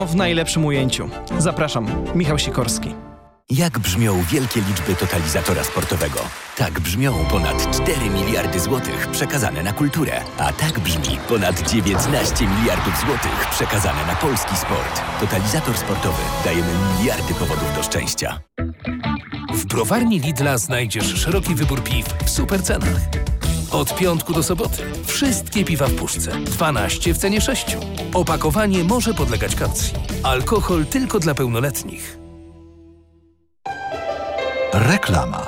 W najlepszym ujęciu. Zapraszam, Michał Sikorski. Jak brzmią wielkie liczby totalizatora sportowego? Tak brzmią ponad 4 miliardy złotych przekazane na kulturę. A tak brzmi ponad 19 miliardów złotych przekazane na polski sport. Totalizator sportowy. Dajemy miliardy powodów do szczęścia. W browarni Lidla znajdziesz szeroki wybór piw w super cenach. Od piątku do soboty wszystkie piwa w puszce. 12 w cenie 6. Opakowanie może podlegać kaucji. Alkohol tylko dla pełnoletnich. Reklama.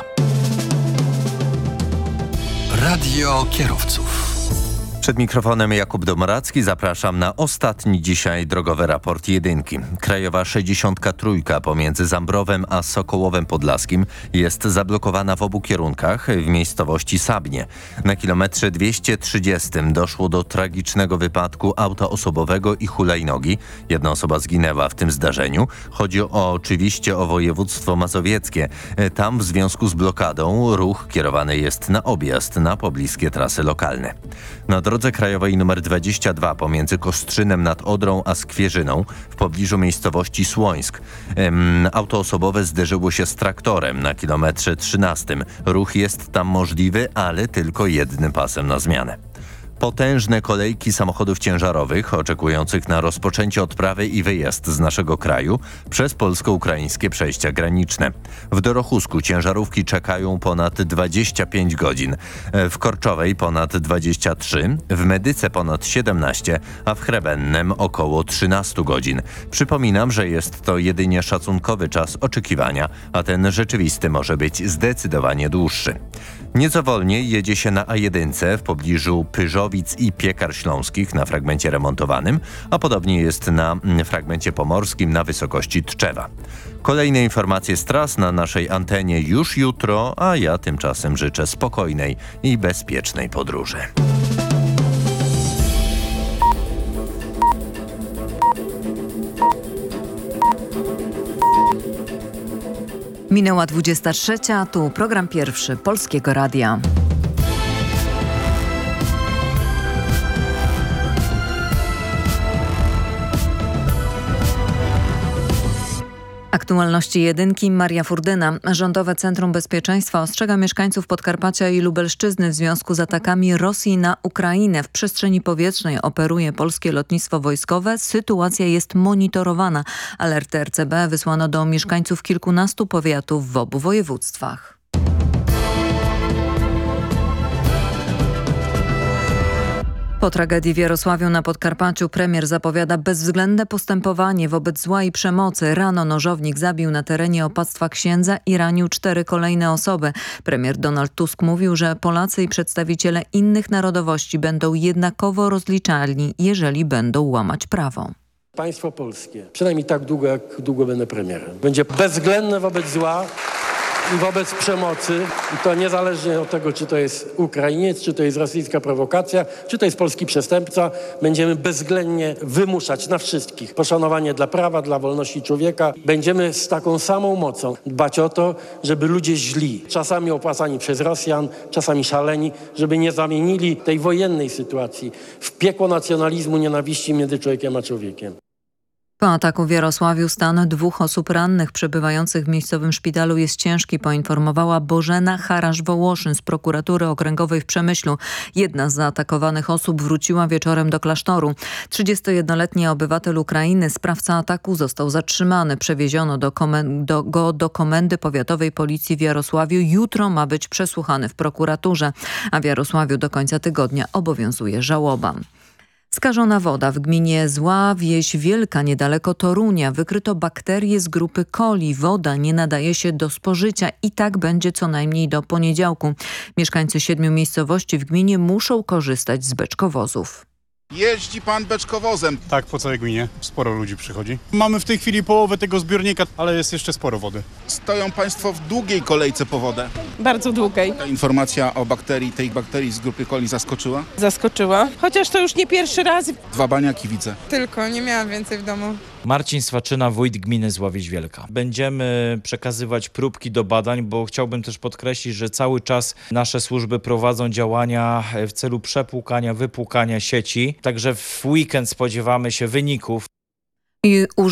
Radio kierowców. Przed mikrofonem Jakub Domoracki. Zapraszam na ostatni dzisiaj drogowy raport jedynki. Krajowa 63 pomiędzy Zambrowem a Sokołowem Podlaskim jest zablokowana w obu kierunkach w miejscowości Sabnie. Na kilometrze 230 doszło do tragicznego wypadku auta osobowego i hulajnogi. Jedna osoba zginęła w tym zdarzeniu. Chodzi oczywiście o województwo mazowieckie. Tam w związku z blokadą ruch kierowany jest na objazd na pobliskie trasy lokalne. Na drodze krajowej nr 22 pomiędzy Kostrzynem nad Odrą a Skwierzyną w pobliżu miejscowości Słońsk auto osobowe zderzyło się z traktorem na kilometrze 13. Ruch jest tam możliwy, ale tylko jednym pasem na zmianę. Potężne kolejki samochodów ciężarowych oczekujących na rozpoczęcie odprawy i wyjazd z naszego kraju przez polsko-ukraińskie przejścia graniczne. W Dorochusku ciężarówki czekają ponad 25 godzin, w Korczowej ponad 23, w Medyce ponad 17, a w Chrebennem około 13 godzin. Przypominam, że jest to jedynie szacunkowy czas oczekiwania, a ten rzeczywisty może być zdecydowanie dłuższy. Nieco wolniej jedzie się na A1 w pobliżu Pyżowic i Piekar Śląskich na fragmencie remontowanym, a podobnie jest na fragmencie pomorskim na wysokości Tczewa. Kolejne informacje z tras na naszej antenie już jutro, a ja tymczasem życzę spokojnej i bezpiecznej podróży. Minęła 23, tu program pierwszy Polskiego Radia. Aktualności jedynki, Maria Furdyna. Rządowe Centrum Bezpieczeństwa ostrzega mieszkańców Podkarpacia i Lubelszczyzny w związku z atakami Rosji na Ukrainę. W przestrzeni powietrznej operuje polskie lotnictwo wojskowe. Sytuacja jest monitorowana. Alerty RCB wysłano do mieszkańców kilkunastu powiatów w obu województwach. Po tragedii w Jarosławiu na Podkarpaciu premier zapowiada bezwzględne postępowanie wobec zła i przemocy. Rano nożownik zabił na terenie opactwa księdza i ranił 4 kolejne osoby. Premier Donald Tusk mówił, że Polacy i przedstawiciele innych narodowości będą jednakowo rozliczalni, jeżeli będą łamać prawo. Państwo polskie, przynajmniej tak długo, jak długo będę premierem, będzie bezwzględne wobec zła i wobec przemocy, i to niezależnie od tego, czy to jest Ukrainiec, czy to jest rosyjska prowokacja, czy to jest polski przestępca. Będziemy bezwzględnie wymuszać na wszystkich poszanowanie dla prawa, dla wolności człowieka. Będziemy z taką samą mocą dbać o to, żeby ludzie źli, czasami opłacani przez Rosjan, czasami szaleni, żeby nie zamienili tej wojennej sytuacji w piekło nacjonalizmu, nienawiści między człowiekiem a człowiekiem. Po ataku w Jarosławiu stan 2 osób rannych przebywających w miejscowym szpitalu jest ciężki, poinformowała Bożena Harasz-Wołoszyn z prokuratury okręgowej w Przemyślu. Jedna z zaatakowanych osób wróciła wieczorem do klasztoru. 31-letni obywatel Ukrainy, sprawca ataku, został zatrzymany. Przewieziono go do Komendy Powiatowej Policji w Jarosławiu. Jutro ma być przesłuchany w prokuraturze, a w Jarosławiu do końca tygodnia obowiązuje żałoba. Skażona woda w gminie Zła Wieś Wielka niedaleko Torunia. Wykryto bakterie z grupy coli. Woda nie nadaje się do spożycia i tak będzie co najmniej do poniedziałku. Mieszkańcy 7 miejscowości w gminie muszą korzystać z beczkowozów. Jeździ pan beczkowozem? Tak, po całej gminie. Sporo ludzi przychodzi. Mamy w tej chwili połowę tego zbiornika, ale jest jeszcze sporo wody. Stoją państwo w długiej kolejce po wodę. Bardzo długiej. Ta informacja o tej bakterii z grupy coli zaskoczyła? Zaskoczyła. Chociaż to już nie pierwszy raz. 2 baniaki widzę. Tylko, nie miałam więcej w domu. Marcin Swaczyna, wójt gminy Zła Wieś Wielka. Będziemy przekazywać próbki do badań, bo chciałbym też podkreślić, że cały czas nasze służby prowadzą działania w celu przepłukania, wypłukania sieci. Także w weekend spodziewamy się wyników. I